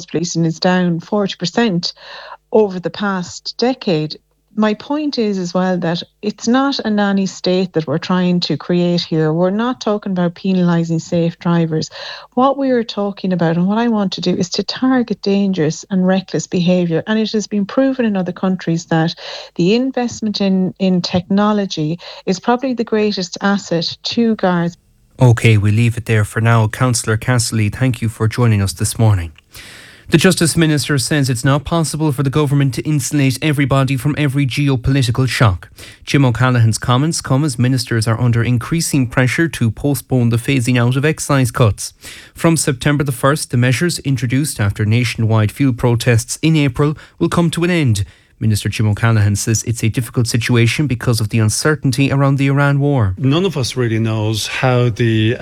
policing is down 40% over the past decade. My point is as well that it's not a nanny state that we're trying to create here. We're not talking about penalising safe drivers. What we are talking about, and what I want to do, is to target dangerous and reckless behaviour. And it has been proven in other countries that the investment in technology is probably the greatest asset to guards. OK, we'll leave it there for now. Councillor Casserly, thank you for joining us this morning. The Justice Minister says it's not possible for the government to insulate everybody from every geopolitical shock. Jim O'Callaghan's comments come as ministers are under increasing pressure to postpone the phasing out of excise cuts. From September the 1st, the measures introduced after nationwide fuel protests in April will come to an end. Minister Jim O'Callaghan says it's a difficult situation because of the uncertainty around the Iran war. None of us really knows how the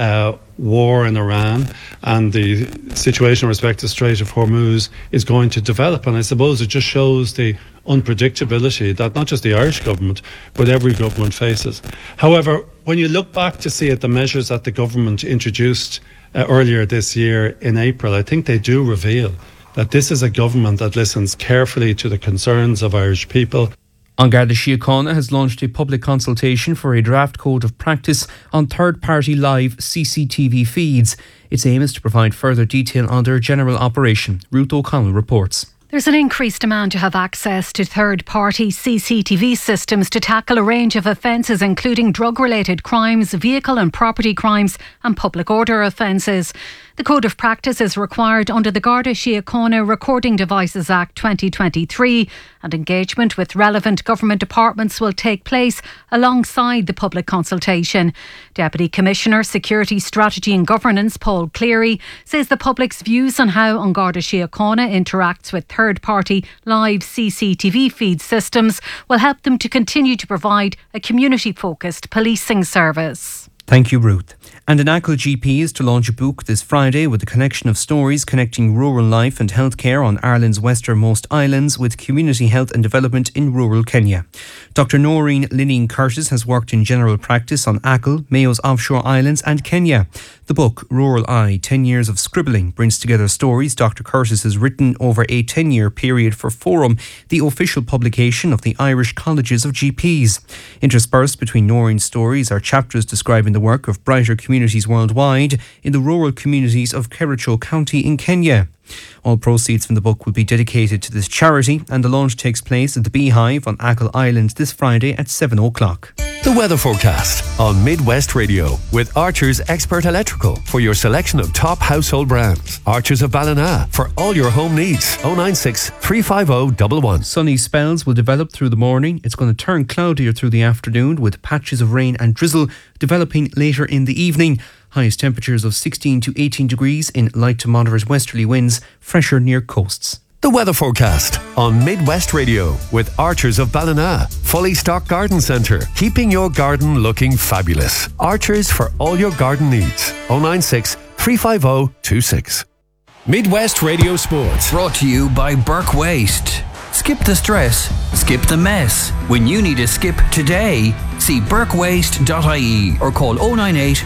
war in Iran and the situation with respect to Strait of Hormuz is going to develop, and I suppose it just shows the unpredictability that not just the Irish government but every government faces. However, when you look back to see at the measures that the government introduced earlier this year in April, I think they do reveal that this is a government that listens carefully to the concerns of Irish people. An Garda Síochána has launched a public consultation for a draft code of practice on third-party live CCTV feeds. Its aim is to provide further detail on their general operation. Ruth O'Connell reports. There's an increased demand to have access to third-party CCTV systems to tackle a range of offences, including drug-related crimes, vehicle and property crimes and public order offences. The Code of Practice is required under the Garda Síochána Recording Devices Act 2023, and engagement with relevant government departments will take place alongside the public consultation. Deputy Commissioner Security Strategy and Governance Paul Cleary says the public's views on how An Garda Síochána interacts with third-party live CCTV feed systems will help them to continue to provide a community-focused policing service. Thank you, Ruth. And an Achill GP is to launch a book this Friday with a collection of stories connecting rural life and healthcare on Ireland's westernmost islands with community health and development in rural Kenya. Dr. Noreen Linning Curtis has worked in general practice on Achill, Mayo's offshore islands and Kenya. The book, Rural Eye, 10 Years of Scribbling, brings together stories Dr. Curtis has written over a 10-year period for Forum, the official publication of the Irish Colleges of GPs. Interspersed between Noreen's stories are chapters describing the work of brighter communities worldwide in the rural communities of Kericho County in Kenya. All proceeds from the book will be dedicated to this charity, and the launch takes place at the Beehive on Achill Island this Friday at 7 o'clock. The weather forecast on Midwest Radio with Archer's Expert Electrical for your selection of top household brands. Archer's of Ballina for all your home needs. 096 350 111. Sunny spells will develop through the morning. It's going to turn cloudier through the afternoon with patches of rain and drizzle developing later in the evening. Highest temperatures of 16 to 18 degrees in light to moderate westerly winds, fresher near coasts. The weather forecast on Midwest Radio with Archers of Ballina. Fully stocked garden centre, keeping your garden looking fabulous. Archers for all your garden needs. 096 350 26. Midwest Radio Sports. Brought to you by Burke Waste. Skip the stress, skip the mess. When you need a skip today, see burkewaste.ie or call 098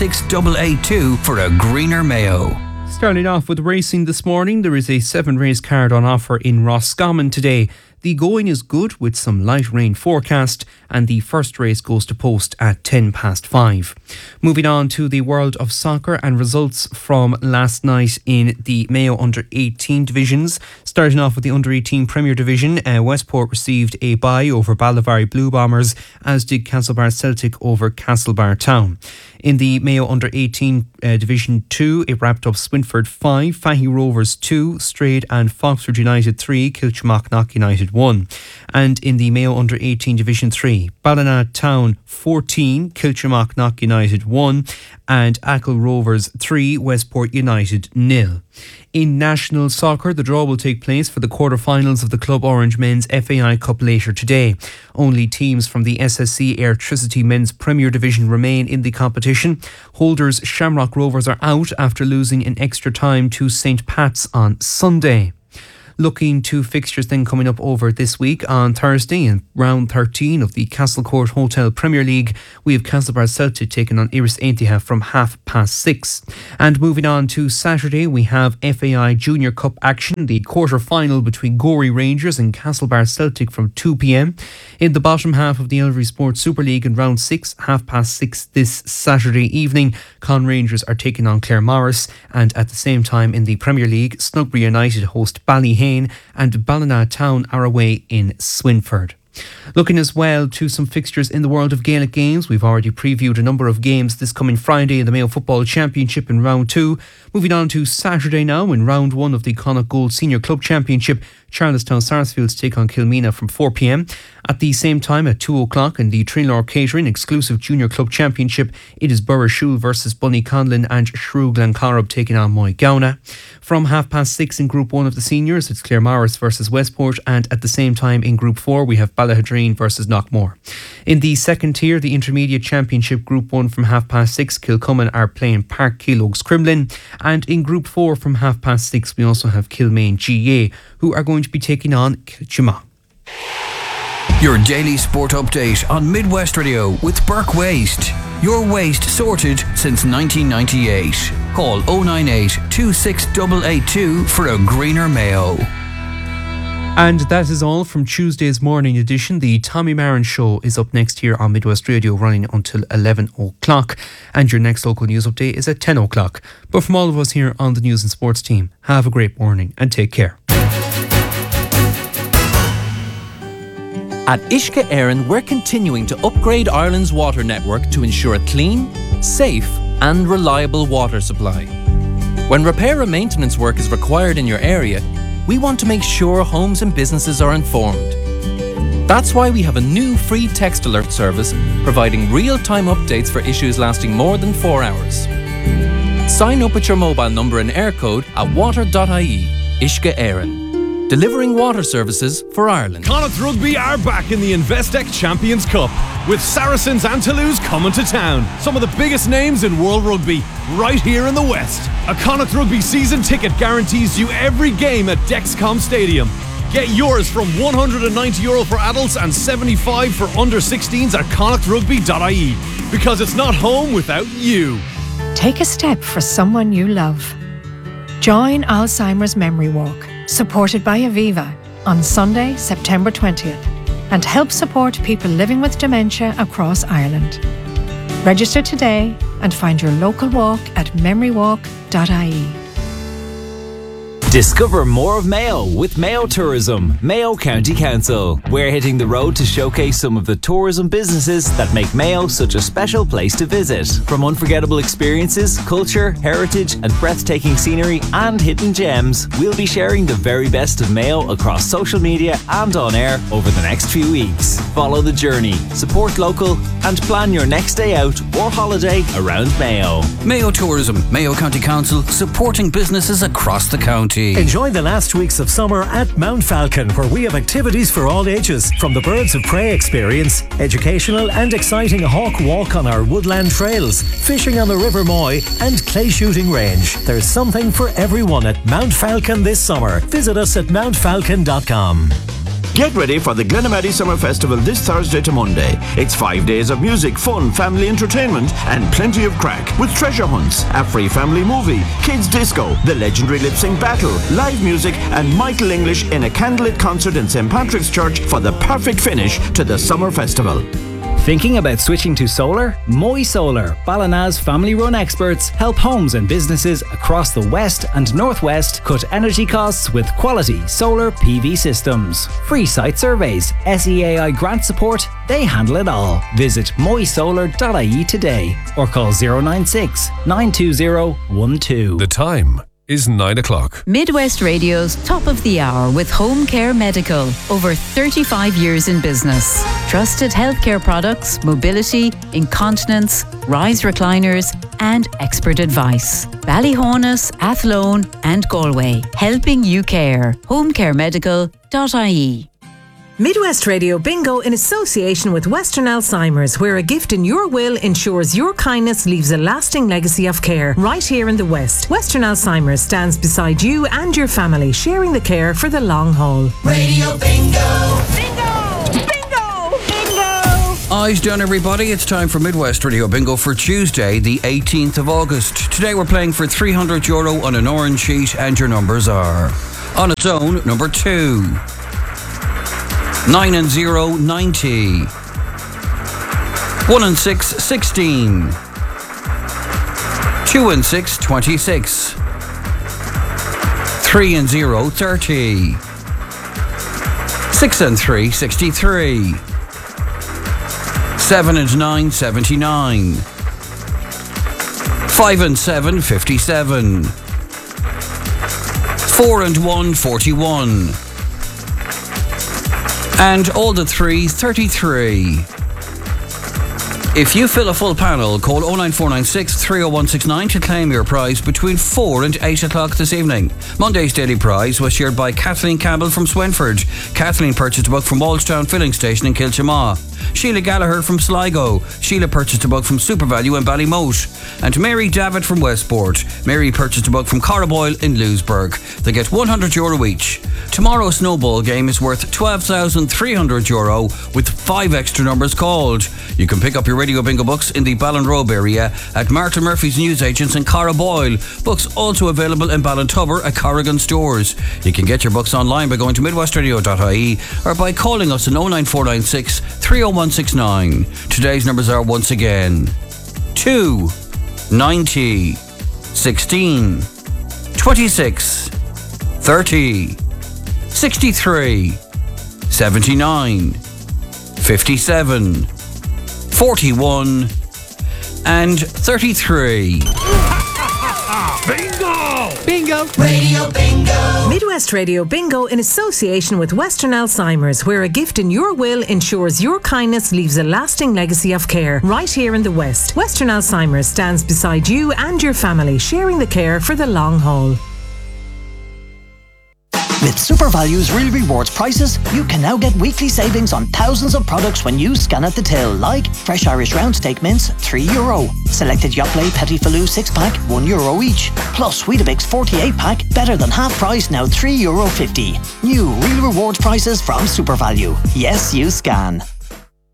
26882 for a greener Mayo. Starting off with racing this morning, there is a 7-race card on offer in Roscommon today. The going is good with some light rain forecast, and the first race goes to post at 5:10. Moving on to the world of soccer and results from last night in the Mayo Under-18 divisions. Starting off with the Under-18 Premier Division, Westport received a bye over Ballivary Blue Bombers, as did Castlebar Celtic over Castlebar Town. In the Mayo Under-18 Division 2, it wrapped up Swinford 5, Fahy Rovers 2, Strayed and Foxford United 3, Kilchmarnock United 1. And in the Mayo Under-18 Division 3, Ballina Town 14, Kilchmarnock United 1, and Achill Rovers 3, Westport United 0. In national soccer, the draw will take place for the quarter-finals of the Club Orange Men's FAI Cup later today. Only teams from the SSC Airtricity Men's Premier Division remain in the competition. Holders Shamrock Rovers are out after losing in extra time to St. Pat's on Sunday. Looking to fixtures then coming up over this week on Thursday in round 13 of the Castlecourt Hotel Premier League, we have Castlebar Celtic taking on Iris Aintiha from 6:30. And moving on to Saturday, we have FAI Junior Cup action, the quarter-final between Gorey Rangers and Castlebar Celtic from 2 p.m. In the bottom half of the Elvery Sports Super League in round 6, 6:30 this Saturday evening, Con Rangers are taking on Claremorris, and at the same time in the Premier League, Snugbury United host Ballyhane and Ballina Town are away in Swinford. Looking as well to some fixtures in the world of Gaelic games, we've already previewed a number of games this coming Friday in the Mayo Football Championship in round 2. Moving on to Saturday now in round 1 of the Connacht Gold Senior Club Championship, Charlestown Sarsfields take on Kilmena from 4 p.m. At the same time at 2 o'clock in the Trinlor Catering Exclusive Junior Club Championship, it is Burrishoole versus Bunny Conlon and Shrew Glencorrib taking on Moygauna. From 6:30 in Group 1 of the Seniors, it's Claremorris versus Westport, and at the same time in Group 4 we have Ballahadreen versus Knockmore. In the second tier, the Intermediate Championship Group 1 from 6:30, Kilcummin are playing Park Keelogs Crumlin, and in Group 4 from 6:30 we also have Kilmaine GA, who are going to be taking on Kilchuma. Your daily sport update on Midwest Radio with Burke Waste. Your waste sorted since 1998. Call 098 26882 for a greener Mayo. And that is all from Tuesday's morning edition. The Tommy Marin Show is up next here on Midwest Radio, running until 11 o'clock. And your next local news update is at 10 o'clock. But from all of us here on the News and Sports team, have a great morning and take care. At Uisce Éireann, we're continuing to upgrade Ireland's water network to ensure a clean, safe and reliable water supply. When repair and maintenance work is required in your area, we want to make sure homes and businesses are informed. That's why we have a new free text alert service providing real-time updates for issues lasting more than 4 hours. Sign up with your mobile number and air code at water.ie. Uisce Éireann. Delivering water services for Ireland. Connacht Rugby are back in the Investec Champions Cup, with Saracens and Toulouse coming to town. Some of the biggest names in World Rugby, right here in the West. A Connacht Rugby season ticket guarantees you every game at Dexcom Stadium. Get yours from €190 for adults and $75 for under 16s at connachtrugby.ie. Because it's not home without you. Take a step for someone you love. Join Alzheimer's Memory Walk, supported by Aviva, on Sunday, September 20th, and help support people living with dementia across Ireland. Register today and find your local walk at memorywalk.ie. Discover more of Mayo with Mayo Tourism, Mayo County Council. We're hitting the road to showcase some of the tourism businesses that make Mayo such a special place to visit. From unforgettable experiences, culture, heritage and breathtaking scenery and hidden gems, we'll be sharing the very best of Mayo across social media and on air over the next few weeks. Follow the journey, support local and plan your next day out or holiday around Mayo. Mayo Tourism, Mayo County Council, supporting businesses across the county. Enjoy the last weeks of summer at Mount Falcon, where we have activities for all ages, from the Birds of Prey experience, educational and exciting hawk walk on our woodland trails, fishing on the River Moy and clay shooting range. There's something for everyone at Mount Falcon this summer. Visit us at mountfalcon.com. Get ready for the Glenamaddy Summer Festival this Thursday to Monday. It's 5 days of music, fun, family entertainment and plenty of crack with treasure hunts, a free family movie, kids disco, the legendary lip sync battle, live music and Michael English in a candlelit concert in St. Patrick's Church for the perfect finish to the summer festival. Thinking about switching to solar? Moy Solar, Ballina's family-run experts, help homes and businesses across the West and Northwest cut energy costs with quality solar PV systems. Free site surveys, SEAI grant support, they handle it all. Visit moysolar.ie today or call 096 920 12. The time is 9 o'clock. Midwest Radio's Top of the Hour with Home Care Medical. Over 35 years in business. Trusted healthcare products, mobility, incontinence, rise recliners and expert advice. Ballyhonus, Athlone and Galway. Helping you care. homecaremedical.ie. Midwest Radio Bingo in association with Western Alzheimer's, where a gift in your will ensures your kindness leaves a lasting legacy of care. Right here in the West, Western Alzheimer's stands beside you and your family, sharing the care for the long haul. Radio Bingo! Bingo! Bingo! Bingo! Eyes down, everybody. It's time for Midwest Radio Bingo for Tuesday, the 18th of August. Today we're playing for €300 on an orange sheet, and your numbers are: on its own, number 2. 9 and 0, 90. 1 and 6, 16. 2 and 6, 26. 3 and 0, 30. 6 and 3, 63. 7 and 9, 79. 5 and 7, 57. 4 and 1, 41. And all the 3s, 33. If you fill a full panel, call 09496 30169 to claim your prize between 4 and 8 o'clock this evening. Monday's daily prize was shared by Kathleen Campbell from Swinford. Kathleen purchased a book from Wallstown Filling Station in Kilchamaw. Sheila Gallagher from Sligo. Sheila purchased a book from SuperValue in Ballymote. And Mary Davitt from Westport. Mary purchased a book from Carraboyle in Lewisburg. They get €100 each. Tomorrow's snowball game is worth €12,300 with 5 extra numbers called. You can pick up your Radio Bingo books in the Ballinrobe area at Martin Murphy's newsagents in Carraboyle. Books also available in Ballintubber at Corrigan stores. You can get your books online by going to midwestradio.ie or by calling us on 09496 30169. Today's numbers are once again 2, 90, 16, 26, 30, 63, 79, 57, 41 and 33. Bingo! Bingo! Radio Bingo! Midwest Radio Bingo in association with Western Alzheimer's, where a gift in your will ensures your kindness leaves a lasting legacy of care. Right here in the West, Western Alzheimer's stands beside you and your family, sharing the care for the long haul. With SuperValue's Real Rewards prices, you can now get weekly savings on thousands of products when you scan at the till, like fresh Irish round steak mince, €3. Selected Yoplait Petit Falou 6-pack, €1 each. Plus Weetabix 48-pack, better than half price, now €3.50. New Real Rewards prices from SuperValue. Yes, you scan.